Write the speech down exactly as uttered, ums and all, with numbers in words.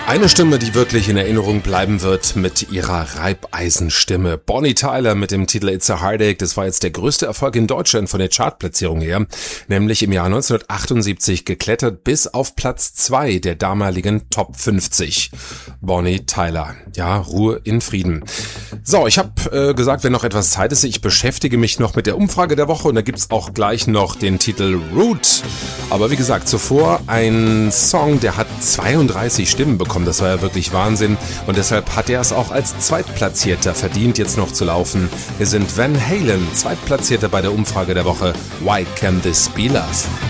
Eine Stimme, die wirklich in Erinnerung bleiben wird mit ihrer Reibeisenstimme. Bonnie Tyler mit dem Titel It's a Heartache, das war jetzt der größte Erfolg in Deutschland von der Chartplatzierung her, nämlich im Jahr neunzehnhundertachtundsiebzig geklettert bis auf Platz zwei der damaligen Top fünfzig. Bonnie Tyler. Ja, Ruhe in Frieden. So, ich habe äh, gesagt, wenn noch etwas Zeit ist, ich beschäftige mich noch mit der Umfrage der Woche und da gibt's auch gleich noch den Titel Root. Aber wie gesagt, zuvor ein Song, der hat zweiunddreißig Stimmen bekommen. Das war ja wirklich Wahnsinn und deshalb hat er es auch als Zweitplatzierter verdient, jetzt noch zu laufen. Wir sind Van Halen, Zweitplatzierter bei der Umfrage der Woche. Why Can This Be Love?